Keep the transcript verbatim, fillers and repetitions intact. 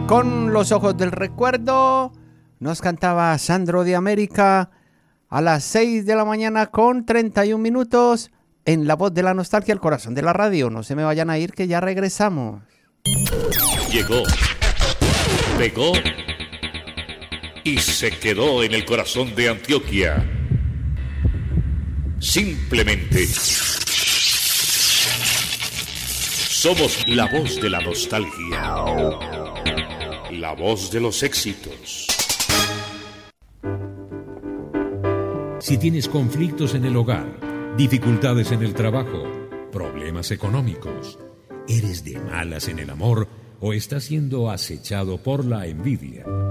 Con los ojos del recuerdo nos cantaba Sandro de América a las seis de la mañana con treinta y un minutos en La Voz de la Nostalgia, el corazón de la radio. No se me vayan a ir que ya regresamos. Llegó, pegó y se quedó en el corazón de Antioquia. Simplemente somos la voz de la nostalgia, la voz de los éxitos. Si tienes conflictos en el hogar, dificultades en el trabajo, problemas económicos, eres de malas en el amor o estás siendo acechado por la envidia,